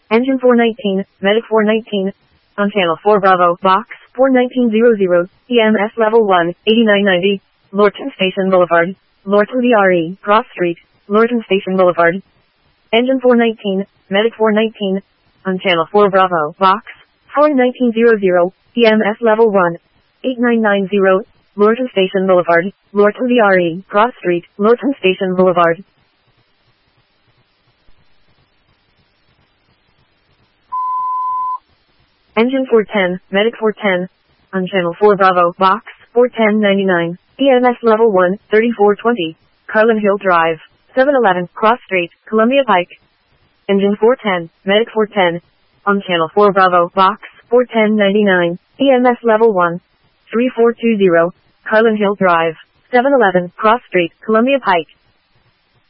Engine 419, Medic 419. On Channel 4 Bravo, Box 41900, EMS Level 1, 8990. Lorton Station Boulevard, Lorton DRE, Cross Street, Lorton Station Boulevard. Engine 419, Medic 419. On Channel 4 Bravo, Box 41900, EMS Level 1, 8990. Lorton Station Boulevard, Lorton DRE, Cross Street, Lorton Station Boulevard. Engine 410, Medic 410. On Channel 4 Bravo, Box 41099. EMS Level 1, 3420. Carlin Hill Drive, 711, Cross Street, Columbia Pike. Engine 410, Medic 410. On Channel 4 Bravo, Box 41099. EMS Level 1, 3420. Carlin Hill Drive, 711, Cross Street, Columbia Pike.